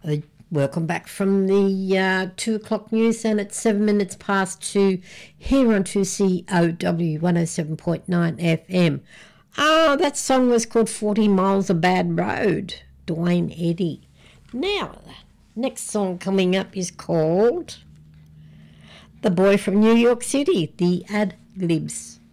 Welcome back from the 2 o'clock news, and it's 7 minutes past 2 here on 2COW 107.9 FM. That song was called 40 Miles a Bad Road, Dwayne Eddy. Now, next song coming up is called The Boy from New York City, the Ad Libs.